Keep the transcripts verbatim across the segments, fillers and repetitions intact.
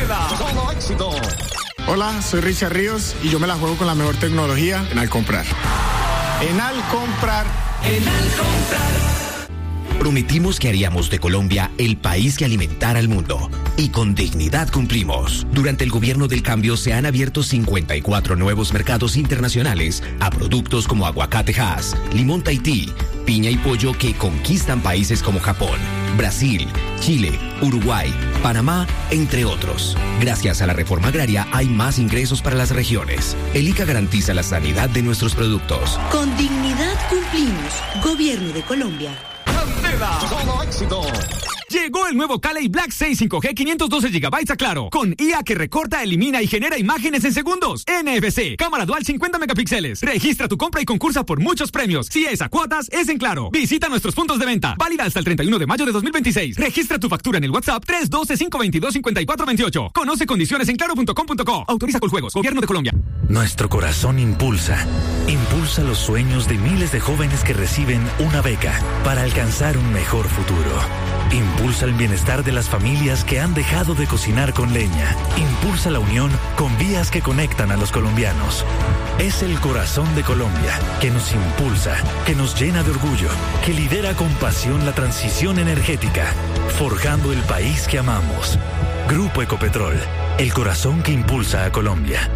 Solo éxito. Hola, soy Richard Ríos y yo me la juego con la mejor tecnología en Alcomprar. En Alcomprar. En Alcomprar. Prometimos que haríamos de Colombia el país que alimentara al mundo. Y con dignidad cumplimos. Durante el gobierno del cambio se han abierto cincuenta y cuatro nuevos mercados internacionales a productos como aguacate Hass, limón Tahití, piña y pollo que conquistan países como Japón, Brasil, Chile, Uruguay, Panamá, entre otros. Gracias a la reforma agraria hay más ingresos para las regiones. El I C A garantiza la sanidad de nuestros productos. Con dignidad cumplimos. Gobierno de Colombia. Solo éxito. Llegó el nuevo Cali Black seis cinco G quinientos doce gigabytes a Claro, con I A que recorta, elimina y genera imágenes en segundos. N F C, cámara dual cincuenta megapíxeles. Registra tu compra y concursa por muchos premios. Si es a cuotas, es en Claro. Visita nuestros puntos de venta. Válida hasta el treinta y uno de mayo de dos mil veintiséis. Registra tu factura en el WhatsApp tres uno dos, cinco dos dos, cinco cuatro dos ocho. Conoce condiciones en claro punto com punto co. Autoriza Coljuegos, Gobierno de Colombia. Nuestro corazón impulsa. Impulsa los sueños de miles de jóvenes que reciben una beca para alcanzar un mejor futuro. Impulsa el bienestar de las familias que han dejado de cocinar con leña. Impulsa la unión con vías que conectan a los colombianos. Es el corazón de Colombia que nos impulsa, que nos llena de orgullo, que lidera con pasión la transición energética, forjando el país que amamos. Grupo Ecopetrol, el corazón que impulsa a Colombia.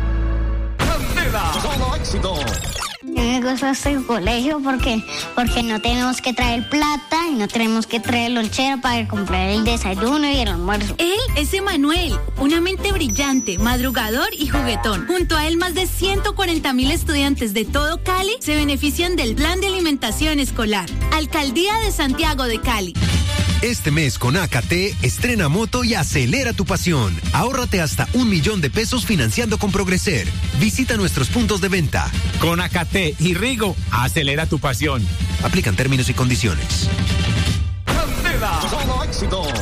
Solo éxito. Me gusta este colegio porque, porque no tenemos que traer plata y no tenemos que traer lonchera para comprar el desayuno y el almuerzo. Él es Emanuel, una mente brillante, madrugador y juguetón. Junto a él, más de ciento cuarenta mil estudiantes de todo Cali se benefician del plan de alimentación escolar. Alcaldía de Santiago de Cali. Este mes con A K T, estrena moto y acelera tu pasión. Ahórrate hasta un millón de pesos financiando con Progreser. Visita nuestros puntos de venta. Con A K T y Rigo, acelera tu pasión. Aplican términos y condiciones. Solo éxito.